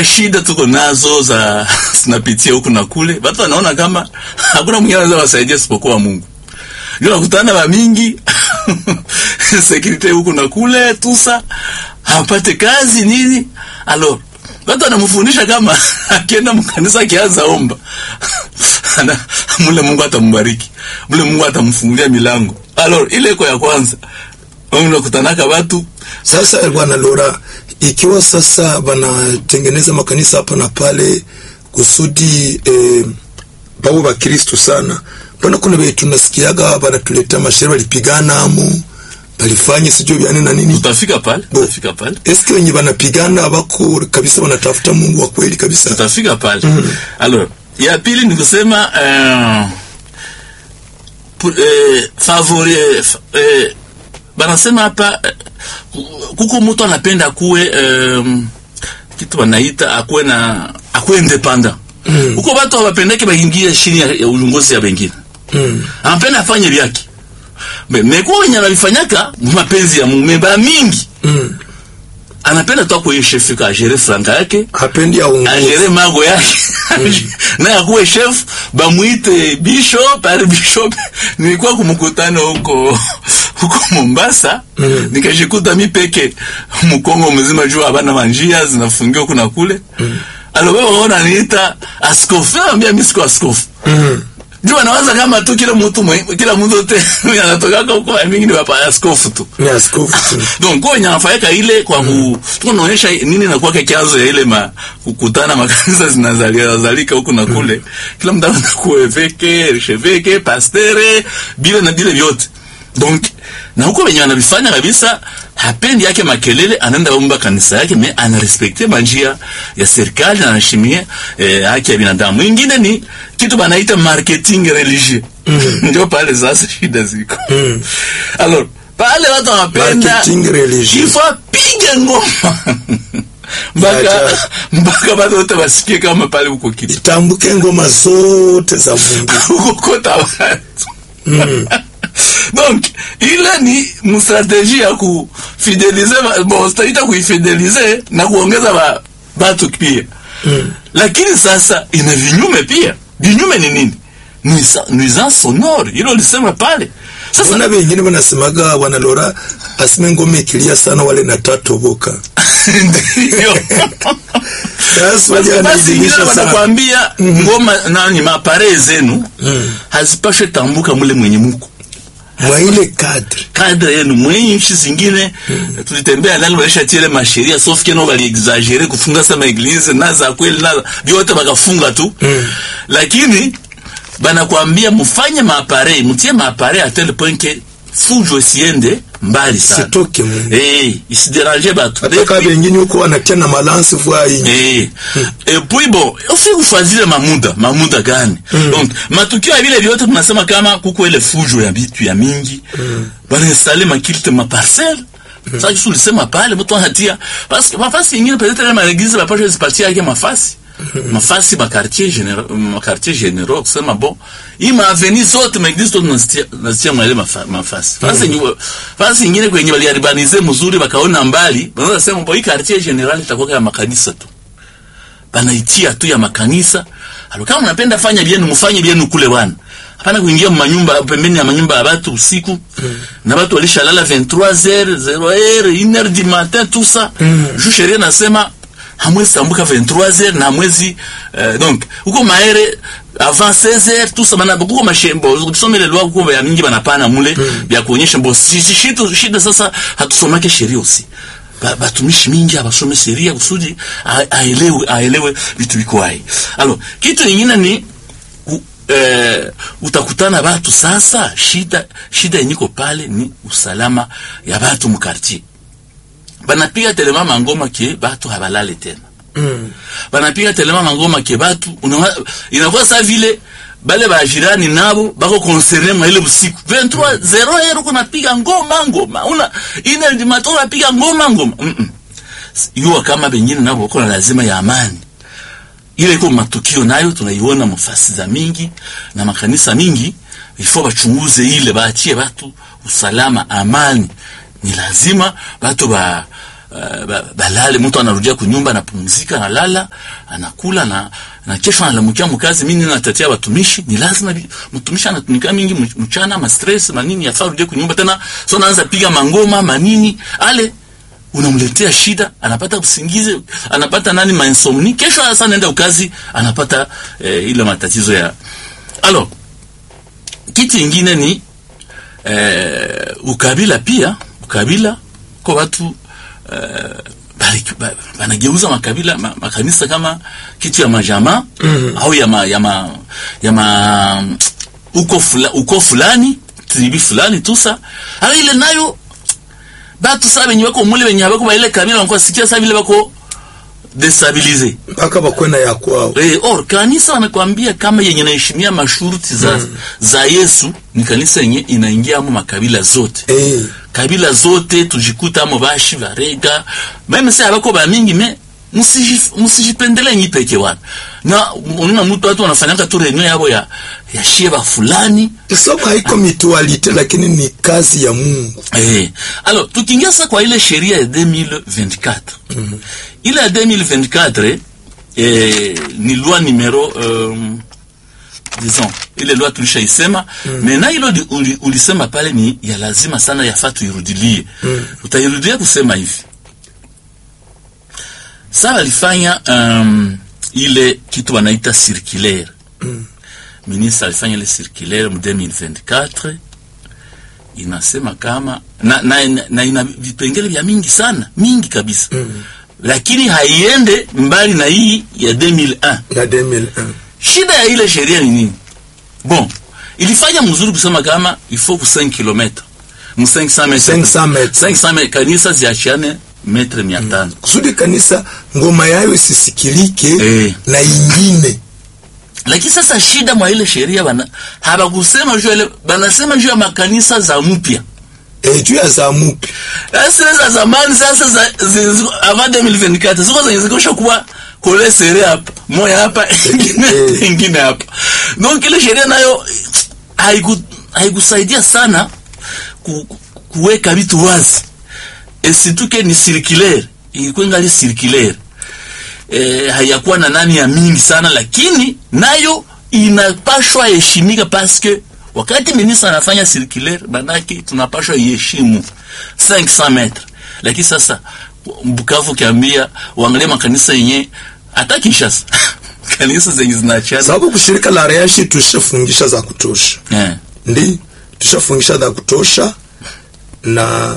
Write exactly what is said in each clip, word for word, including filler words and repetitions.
kupitia shida tuko nazo za tunapitia huku na kule, watu wanaona kama hakuna mwingine anaweza wasaidia isipokuwa Mungu. Ndio nakutana na mingi security huku na kule tusa hapate kazi nini. Alors watu wanamfundisha kama akienda mkanisa kianza omba ana mule Mungu atambariki, mule Mungu atamfungulia milango. Alors ile kwa ya kwanza unakutanaka watu. Sasa bwana Lora, ikiwa sasa banatengeneza makanisa hapa na pale kusudi eh, babu ba Kristo sana, mbona kuna wewe tunasikiaga banatuleta mashairi walipigana amu balifanya sijui biane na nini. Tutafika pale, tutafika pale. Eske wenye banapigana bako kabisa wanatafuta Mungu wa kweli kabisa? Tutafika pale. Mm. Alors, ya pili ni kusema euh pour eh, favori eh, banasema hapa kuko mtu anapenda kuwe um, kitu wanaita akuwe na akuwe independent. Mm. Uko watu hawapendeke baingie chini ya, ya uongozi ya wengine. Mm. Anapenda afanye vyake. Meko wenye anafanyaka mapenzi ya Mungu meba mingi. Mm. Anapenda tu kuwa chef ka gérer franka yake, hapendi ya uongozi, agere mago yake. Mm. Na akuwe chef bamuite bishop, ari bishop. Nilikuwa kumkutano huko huko Mombasa. Mm. Nikajikuta mi peke mkongo mzima juu abana manjia zinafungiwa kuna kule. Mm. Alo wewe unaona niita askofu, ambia mimi siko askofu. Mm. Juu anawaza kama tu kila mtu kila mtu yote anatoka huko mingi ni hapa askofu tu. Ni askofu tu. Donc kwa nyafanyika ile kwa ku tunaonyesha nini na kwa kianzo ya ile ma kukutana makanisa zinazalia zalika huko na kule. Mm. Kila mtu anakuwa eveke, archevêque, pasteur, bila na bila vyote. Donc na huko wenye wanavifanya kabisa hapendi yake makelele, anaenda omba kanisa yake me anarespekte manjia ya serikali na anashimia eh, haki ya binadamu. Mwingine ni kitu banaita marketing religieux. Mm. Ndio pale sasa shida ziko. Mm. Alors pale watu wanapenda marketing religieux, ifaa piga ngoma mpaka mpaka bado wote wasikie kama pale uko kitu itambuke ngoma zote za Mungu uko kota watu. Mm. Donc ile ni mstrategie ya kufideliser, bon staita kuifideliser na kuongeza ba watu pia. Mm. Lakini sasa ina vinyume pia. Vinyume ni nini? Nuisance sonore. Hilo lisema pale. Sasa na wengine wanasemaga wana Lora asime ngome ikilia sana wale na tatu boka. Ndio. Sasa wanaidhinisha sana. Wanakuambia ngoma nani mapare zenu mm. hazipashe tambuka mule mwenye Mungu. Mwa ile kadri kadri yenu mwenye nchi zingine. Mm. Tulitembea ndani walisha tiele masheria sauf que no bali exagere kufunga sama eglise na za kweli na vyote bakafunga tu. Mm. Lakini bana kuambia mfanye maapare, mtie maapare a tel point que fujo siende mbali sana. Sitoke Mungu. Eh, isidéranger batu. Ataka wengine huko wanatia na balance voix hii. Eh. Hmm. Et puis bon, aussi kufuatilia mamuda, mamuda gani? Mm. Donc, matukio vile vyote tunasema kama kuko ile fujo ya vitu ya mingi. Mm. Bana installer makilte ma parcelle. Mm. Sasa kisha ulisema pale mtu anatia parce que mafasi nyingine peut-être ma église va pas juste partir avec mafasi. Mm-hmm. Mafasi ma quartier général ma quartier généraux kusema bon hii ma avenue zote ma église zote nasitia nasitia mwele mafasi fasi nyingine fasi nyingine kwenye wali urbanize mzuri wakaona mbali wanaanza sema bon hii quartier général itakuwa ya makanisa tu banaitia tu ya makanisa. Alo kama unapenda fanya bien mfanye bien kule wana hapana kuingia manyumba pembeni ya manyumba ya watu usiku. Mm. Na watu walishalala vingt-trois heures zero heures une heure du matin tout ça. Mm. Juu sheria nasema hamwezi tambuka vingt-trois heures na hamwezi euh, donc uko maere avant seize heures tout ça bana buko mashembo ukisoma ile loi uko ya mingi banapana mule ya mm. kuonyesha mbo sisi shida shida sasa hatusomake sheria usi ba, batumishi mingi abasome sheria kusudi aelewe aelewe vitu biko hai. Alors kitu kingine ni u, eh, utakutana watu sasa shida shida yeniko pale ni usalama ya watu mkartier. Banapiga telema mangoma ke batu habalale tena. Mm. Banapiga telema mangoma ke batu inakuwa sa vile bale ba jirani nabo bako concerner mwa ile usiku vingt-trois zero heure kuna piga ngoma ngoma una ina ndi matora piga ngoma ngoma. Mm -mm. Yuwa kama bengine nabo kuna lazima ya amani. Ile iko matukio nayo tunaiona mafasi za mingi na makanisa mingi ifo bachunguze ile baachie batu usalama amani. Ni lazima batu ba uh, balale, mtu anarudia kunyumba, anapumzika, analala, anakula na na kesho analamukia mkazi. Mimi ninatetea watumishi, ni lazima mtumishi anatumika mingi mchana, ma stress manini, yafaa rudie kunyumba tena, so anaanza piga mangoma manini, ale unamletea shida, anapata usingizi, anapata nani ma insomnia, kesho sasa anaenda ukazi, anapata eh, ile matatizo ya alors. Kitu kingine ni eh, ukabila pia, ukabila kwa watu eh, banageuza makabila ma, makanisa kama kitu ya majama mm-hmm. au ya ma, ya ma, ya ma uko fula, uko fulani tribi fulani tusa ala ile nayo batu sabe nyi wako mule wenye bako ba ile kabila wako sikia sabe ile bako destabilize mpaka bakwenda ya kwao. Eh, or kanisa wanakuambia kama yenye inaheshimia mashuruti za mm. za Yesu ni kanisa yenye inaingia mu makabila zote. Eh, kabila zote tujikuta mu bashi barega. Mimi sasa bako ba mingi me musijipendele nyi peke wana. Na unaona mtu watu wanafanyanga tu reunion yao ya ya sheba fulani. Sasa haiko mitualite lakini ni kazi ya Mungu. Eh. Alors, tukiingia sasa kwa ile sheria ya deux mille vingt-quatre. Mm-hmm. Ile ya deux mille vingt-quatre eh, ni loi numero um, disons ile loi tulishaisema mm. mais na ile uli, ulisema pale ni ya lazima sana yafaa tuirudilie. Mm. Utairudia kusema hivi. Sasa alifanya um, ile kitu wanaita circulaire. Mm. Ministre alifanya ile circulaire mu deux mille vingt-quatre inasema kama na na, na, na ina vipengele vya mingi sana, mingi kabisa. Mm. Lakini haiende mbali na hii ya deux mille un. Ya deux mille un. Shida ya ile sheria ni nini? Bon, ilifanya mzuri kusema kama il faut que cinq kilomètres. Mu cinq cents mètres. cinq cents mètres. cinq cents mètres kanisa ziachiane metre mia tano. Mm. Kusudi kanisa ngoma yayo isisikilike eh. na ingine. Lakini sasa shida mwa ile sheria bana habakusema juu ile banasema juu ya makanisa za mpya. Eh, juu ya za mpya. Sasa za zamani sasa za avant deux mille vingt-quatre ziko zenye zikosha kuwa kole sere hapa, moja hapa, ingine ingine hapa. Donc ile sheria nayo haiku haikusaidia sana ku, kuweka vitu wazi. Et surtout que ni circulaire, ilikuwa ngali circulaire. Eh, hayakuwa na nani ya mingi sana, lakini nayo inapashwa heshimika parce que wakati ministre anafanya circulaire banaki tunapashwa iheshimu cinq cents mètres. Lakini sasa Bukavu kiambia waangalie makanisa yenye hata Kinshasa kanisa zenye zinachana sababu kushirika la Reashi tushafungisha za kutosha. Yeah. Ndi tushafungisha za kutosha na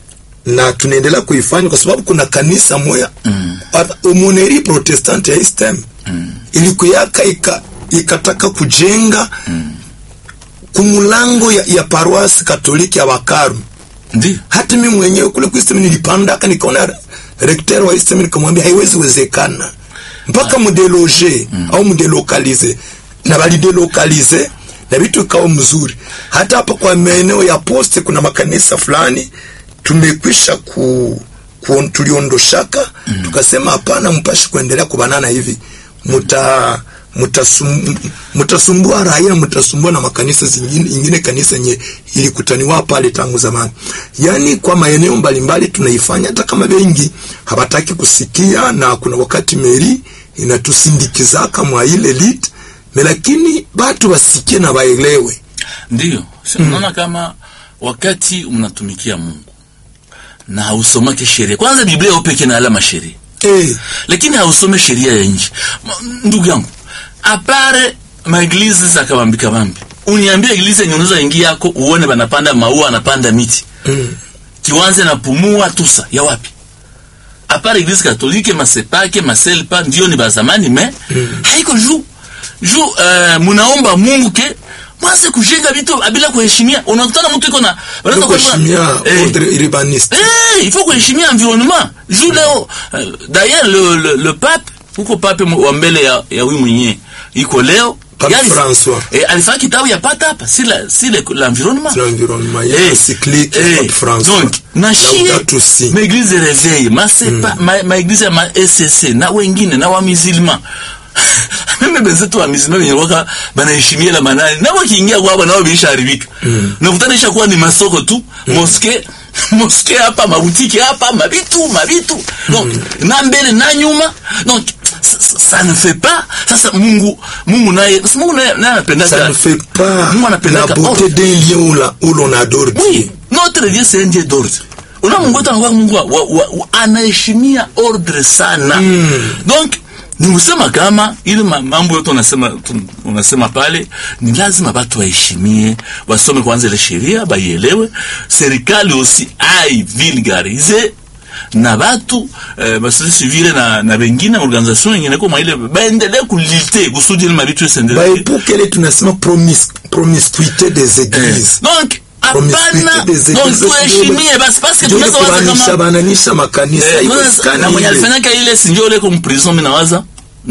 na tunaendelea kuifanya kwa sababu kuna kanisa moja mm. umoneri protestant ya Eastern mm. ilikuyaka ika, ikataka kujenga mm. kumulango ya, ya paroisse katoliki ya Wakaru. Ndi hata mimi mwenyewe kule kwa Eastern nilipanda aka nikaona recteur wa Eastern nikamwambia haiwezi wezekana mpaka ah. mudeloge mm. au mudelokalize na bali delokalize na vitu kao mzuri. Hata hapa kwa maeneo ya poste kuna makanisa fulani tumekwisha ku, ku tuliondoshaka mm. tukasema hapana mpashi kuendelea kubanana hivi muta mutasum, mutasumbua raia, mutasumbua na makanisa zingine ingine kanisa yenye ilikutaniwa pale tangu zamani. Yani kwa maeneo mbalimbali tunaifanya hata kama wengi habataki kusikia, na kuna wakati meri inatusindikiza kama ile lead lakini watu wasikie na waelewe. Ndio unaona mm. kama wakati mnatumikia Mungu na hausomake sheria. Kwanza Biblia upeke na alama sheria. Eh, lakini hausome sheria ya nje. Ndugu yangu, apare maeglizi za kabambika bambi. Uniambia iglizi nyunuza ingi yako uone banapanda maua, anapanda miti. Mm. Kiwanze na pumua tusa ya wapi? Apare iglizi katolike, masepake, maselpa ndio ni bazamani me mm. haiko juu. Juu uh, munaomba Mungu ke mwanze kujenga vitu bila kuheshimia. Unakutana mtu iko na wanaanza kuheshimia ordre urbaniste. Eh, il faut kuheshimia environnement. Juu leo uh, d'ailleurs le, le le pape uko pape wa mbele ya ya huyu mwenyewe iko leo Pape yani, François. Eh, alifanya kitabu ya pata hapa si la si l'environnement. L'environnement ya cyclique eh, Pape François. Donc na shie ma église réveil, ma sepa mm. ma, ma église ma S C C na wengine na wa musulman. Mimi benzetu wa mizima wenye waka banaheshimia la manani na wakiingia kwa hapa nao bisha haribika. Mm. Na kutanisha kuwa ni masoko tu, mm. moske mosquée hapa, mabutiki hapa, mabitu mabitu donc mm. na mbele na nyuma donc ça, ça ne fait pas. Sasa Mungu Mungu naye Mungu naye anapenda ça ne fait pas Mungu anapenda la beauté d'un lieu où, la, où l'on adore. Oui, notre Dieu c'est un Dieu d'ordre. Una Mungu anakuwa Mungu anaheshimia ordre sana mm. donc nimusema kama ile mambo yote unasema unasema pale ni lazima watu waheshimie, wasome kwanza ile sheria, baielewe. Serikali aussi ai vulgarize na watu eh, basi civile na na wengine organization nyingine kama ile baendelee kulite kusudi ile mabitu yasendele. Baepuke ile tunasema promis promiscuité des églises. Eh, donc hapana, donc tuheshimie basi parce que tunaweza waza kama shabananisha makanisa eh, na mwenye alifanya ile sinjo ile kwa prison mimi nawaza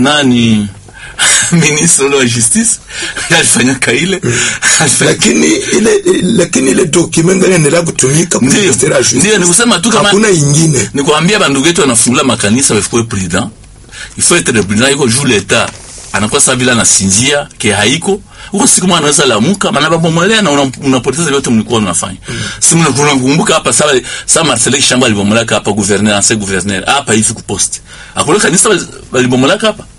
nani ministre wa justice alifanya kaile mm. lakini ile lakini ile document ngani ndio kutumika kwa ministre wa justice. Ndio nikusema tu kama hakuna nyingine, ni kuambia bandu wetu wanafungula makanisa wafukwe president, il faut être le président iko jour l'état anakuwa sabila na sinzia ke haiko huko, siku mwana anaweza lamuka maana baba mwelea na unapoteza yote mlikuwa mnafanya mm. si mnakumbuka hapa sasa sasa Marcel Shamba alibomolaka hapa gouverneur ancien gouverneur hapa hivi ku poste akule kanisa alibomolaka hapa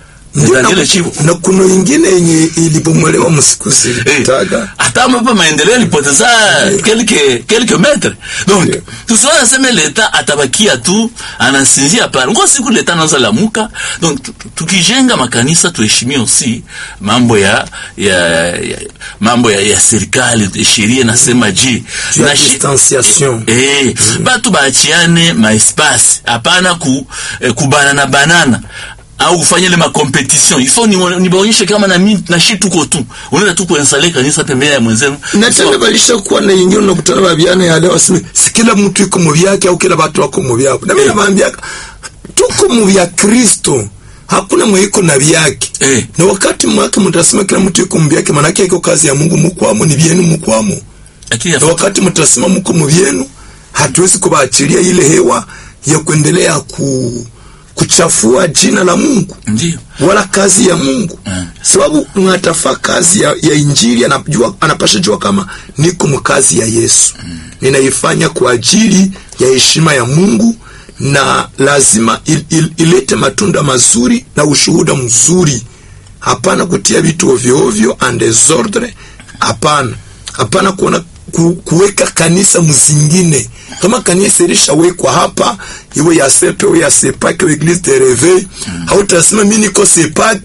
Ndile chivo. Na kuna ingine yenye ilibomolewa msiku zilitaga. Hey, hata hapa maendeleo ilipoteza yeah. quelques quelques mètres. Donc yeah. tusiona sema leta atabakia tu anasinzia pale. Ngo siku leta anaanza lamuka. Donc tukijenga makanisa tuheshimie aussi mambo ya ya, ya mambo ya, ya serikali, sheria nasema je na distanciation. Eh, eh mm. batu baachiane ma espace. Hapana ku eh, kubana na banana. Au kufanya ile ma competition, il faut ni nibaonyeshe kama na mimi na shit tuko tu unaenda tu kuinstall kanisa pembeni ya mwenzenu na tena balisha kuwa na yingine unakutana babiana ya leo aseme si kila mtu yuko mu vyake au kila watu wako mu vyako. Na mimi nawaambia tuko mu vya Kristo, hakuna mwiko na vyake eh. Na wakati mwake mtasema kila mtu yuko mu vyake, maana yake iko kazi ya Mungu mkwamo ni vyenu mkwamo. Na wakati mtasema mko mu vyenu, hatuwezi kubaachilia ile hewa ya kuendelea ku kuchafua jina la Mungu. Ndiyo. Wala kazi ya Mungu. Mm. Sababu mwatafa kazi ya, ya injili anajua, anapasha jua kama niko mkazi ya Yesu. Mm. Ninaifanya kwa ajili ya heshima ya Mungu na lazima il, il, ilete matunda mazuri na ushuhuda mzuri. Hapana kutia vitu ovyo ovyo and desordre. Hapana. Hapana kuona ku, kuweka kanisa mzingine. Kama kanisa ilishawekwa hapa, iwe ya sepe au ya sepak au Eglise de Réveil, mm. hautasema mimi niko sepak,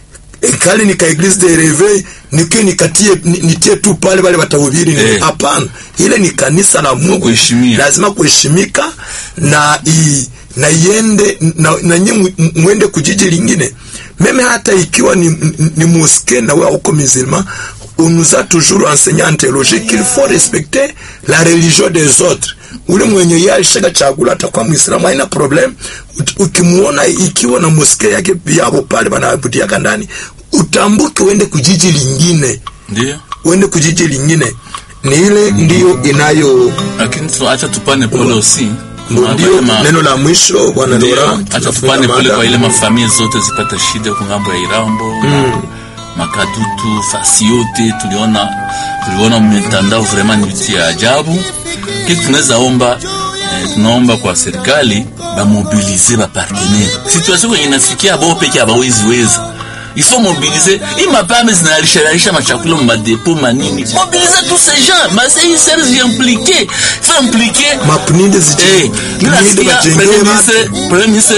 ekali nika Eglise de Réveil, nike nikatie nitie tu pale wale watahubiri ni hapana. Eh. Ile ni kanisa la Mungu. Kuheshimia. Lazima kuheshimika na i, na iende na, na nyinyi muende kujiji lingine. Meme hata ikiwa ni ni mosquée na wewe uko musulman, on nous a toujours enseigné en théologie qu'il faut respecter la religion des autres. Ule mwenye yeye alishaka chakula atakuwa Muislamu haina problem. Ukimuona ikiwa na mosquée yake yao pale banaabudia ndani, utambuke uende kujiji lingine. Ndio. Uende kujiji lingine. Ni ile ndio inayo, lakini acha tupane pole aussi. Ndio neno la mwisho bwana Lora. Acha tupane pole kwa ile mafamilia zote zipata shida kwa ngambo ya Irambo. Mm. Makadutu fasi yote tuliona tuliona mtandao vraiment ni vitu ya ajabu. Kitu tunaweza omba eh, tunaomba kwa serikali ba mobiliser ba partenaires. Situation inafikia bo peke abawezi weza. Il faut mobiliser. Ima pame zinalisha machakula mu madepo manini. Mobiliser tous ces gens, mais c'est ils sont impliqués. Faut impliquer mapninde zichi. Eh, premier ministre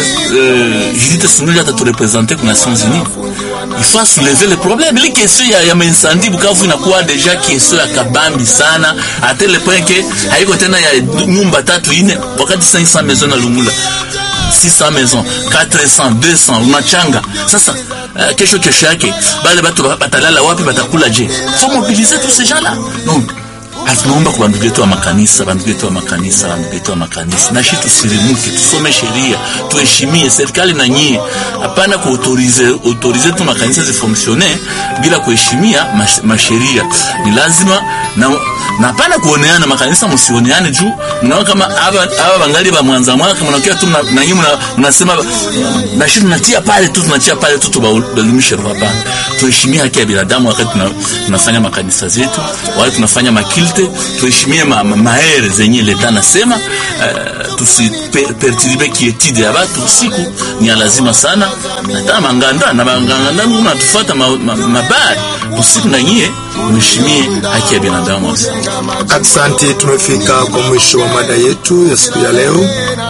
euh Judith Suminja ta représenter aux Nations Unies. Il faut soulever le problème. Les questions ya ya incendie Bukavu inakuwa deja question ya kabambi sana à tel point que haiko tena ya nyumba tatu ine wakati cinq cents maisons na Lumula. six cents maisons, quatre cents, deux cents unachanga. Sasa uh, kesho kesho yake bale batu batalala wapi, batakula je? Faut mobiliser tous ces gens-là. Donc tunaomba kwa bandu wetu wa makanisa, bandu wetu wa makanisa, bandu wetu wa makanisa. Na shitu sirimuke, tusome sheria, tuheshimie serikali na nyie. Hapana kuautorize autorize tu makanisa zifonctionner bila kuheshimia masheria. Ni lazima na na hapana kuoneana makanisa, msioneane juu mnaona kama hapa hapa bangali ba mwanza mwaka mnakia tu na, na nyinyi mnasema na shitu natia pale tu tunatia pale tu tubalumishe hapa. Tuheshimie haki ya binadamu wakati tunafanya makanisa zetu, wale tunafanya makilti yote tuheshimie ma, ma, maere zenye leta nasema, uh, tusiperturbe kietide ya watu usiku, ni lazima sana. Na manganda na manganda muna tufuata mabaya usiku, na nyie mheshimie haki ya binadamu. Asante, tumefika kwa mwisho wa mada yetu ya siku ya leo.